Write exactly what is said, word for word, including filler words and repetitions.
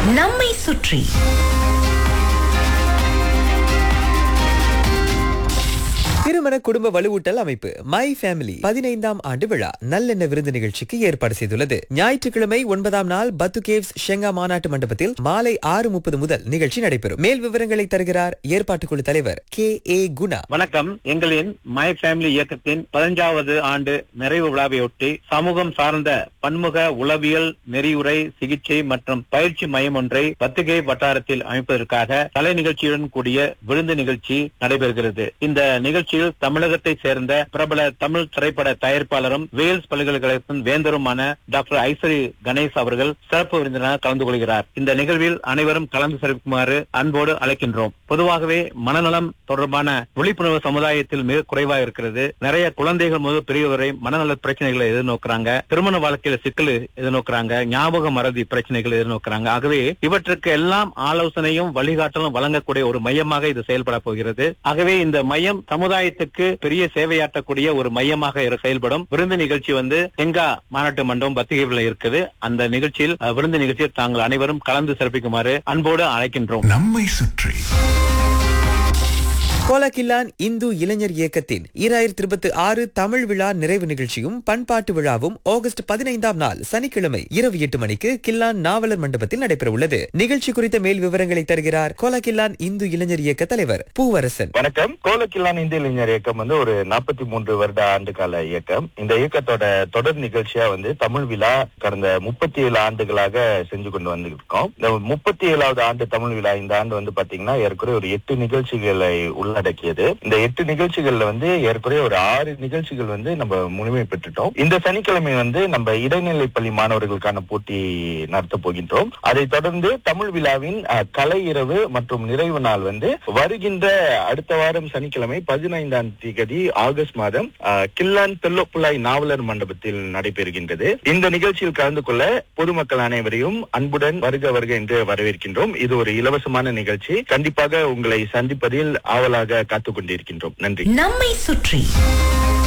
நம்மை சுற்றி திருமண குடும்ப வலுவூட்டல் அமைப்பு மை ஃபேமிலி பதினைந்தாம் ஆண்டு விழா நல்லெண்ண விருந்து நிகழ்ச்சிக்கு ஏற்பாடு செய்துள்ளது. ஞாயிற்றுக்கிழமை ஒன்பதாம் நாள் பத்து கேவ்ஸ் ஷெங்கா மாநாட்டு மண்டபத்தில் மாலை ஆறு முப்பது முதல் நிகழ்ச்சி நடைபெறும். மேல் விவரங்களை தருகிறார் ஏற்பாட்டுக்குழு தலைவர் கே ஏ குணா. வணக்கம். எங்களின் மை ஃபேமிலி இயக்கத்தின் பதினஞ்சாவது ஆண்டு நிறைவு விழாவையொட்டி சமூகம் சார்ந்த பன்முக உளவியல் நெறியுரை சிகிச்சை மற்றும் பயிற்சி மையம் ஒன்றை பத்துகை வட்டாரத்தில் அமைப்பதற்காக கலை நிகழ்ச்சியுடன் கூடிய விருந்து நிகழ்ச்சி நடைபெறுகிறது. இந்த நிகழ்ச்சியில் தமிழகத்தை சேர்ந்த பிரபல தமிழ் திரைப்பட தயாரிப்பாளரும் வேல்ஸ் பல்கலைக்கழகத்தின் வேந்தருமான டாக்டர் ஐஸ்வரி கணேஷ் அவர்கள் சிறப்பு விருந்தினராக கலந்து கொள்கிறார். இந்த நிகழ்வில் அனைவரும் கலந்து சிறப்பிக்குமாறு அன்போடு அழைக்கின்றோம். பொதுவாகவே மனநலம் தொடர்பான விழிப்புணர்வு சமுதாயத்தில் மிக குறைவாக இருக்கிறது. நிறைய குழந்தைகள் முதல் பெரியவரை மனநல பிரச்சனைகளை எதிர்நோக்குறாங்க, திருமண வாழ்க்கையில சிக்கல் எதிர்நோக்குறாங்க, ஞாபக மறதி பிரச்சனைகள் எதிர்நோக்குறாங்க. ஆகவே இவற்றுக்கு எல்லாம் ஆலோசனையும் வழிகாட்டலும் வழங்கக்கூடிய ஒரு மையமாக இது செயல்பட போகிறது. ஆகவே இந்த மையம் சமுதாயத்துக்கு பெரிய சேவையாற்றக்கூடிய ஒரு மையமாக செயல்படும். விருந்து நிகழ்ச்சி வந்து செங்கா மாநாட்டு மண்டபம் பத்திரிகையில் இருக்குது. அந்த நிகழ்ச்சியில் விருந்து நிகழ்ச்சியில் தாங்கள் அனைவரும் கலந்து சிறப்பிக்குமாறு அன்போடு அழைக்கின்றோம். நம்மை சுற்றி கோலக்கில்லான் இந்து இளைஞர் இயக்கத்தின் இரண்டாயிரத்தி இருபத்தி ஆறு தமிழ் விழா நிறைவு நிகழ்ச்சியும் பண்பாட்டு விழாவும் ஆகஸ்ட் பதினைந்தாம் நாள் சனிக்கிழமை இரவு எட்டு மணிக்கு கில்லான் நாவலர் மண்டபத்தில் நடைபெற உள்ளது. நிகழ்ச்சி குறித்த மேல் விவரங்களை தருகிறார் கோலக்கில்லான் இந்து இளைஞர் இயக்க தலைவர் பூவரசன். வணக்கம். கோலக்கில்லான் இந்து இளைஞர் இயக்கம் வந்து ஒரு நாற்பத்தி மூன்று வருட ஆண்டு கால இயக்கம். இந்த இயக்கத்தோட தொடர் நிகழ்ச்சியா வந்து தமிழ் விழா கடந்த முப்பத்தி ஏழு ஆண்டுகளாக செஞ்சு கொண்டு வந்துருக்கோம். இந்த முப்பத்தி ஏழாவது ஆண்டு தமிழ் விழா இந்த ஆண்டு வந்து பாத்தீங்கன்னா ஏற்கனவே ஒரு எட்டு நிகழ்ச்சிகளை உள்ள அடக்கியது. இந்த எட்டு நிகழ்ச்சிகள்ல வந்து ஏற்கனவே ஒரு ஆறு நிகழ்ச்சிகள் வந்து நம்ம முழுமை பெற்றுட்டோம். இந்த சனிக்கிழமை வந்து நம்ம இடைநிலை பள்ளி மாணவர்களுக்கான போட்டி நடத்த போகின்றோம். அதை தொடர்ந்து தமிழ் விழாவின் கலை இரவு மற்றும் நிறைவு நாள் வந்து வருகின்ற அடுத்த வாரம் சனிக்கிழமை பதினைந்தாம் தேதி ஆகஸ்ட் மாதம் கில்லான் தெல்லப்புலாய் நாவலர் மண்டபத்தில் நடைபெறுகின்றது. இந்த நிகழ்ச்சியில் கலந்து கொள்ள பொதுமக்கள் அனைவரையும் அன்புடன் வருக வருக என்று வரவேற்கின்றோம். இது ஒரு இலவசமான நிகழ்ச்சி. கண்டிப்பாக உங்களை சந்திப்பதில் ஆவலாக காத்துக் கொண்டிருக்கின்றோம். நன்றி. நம்மை சுற்றி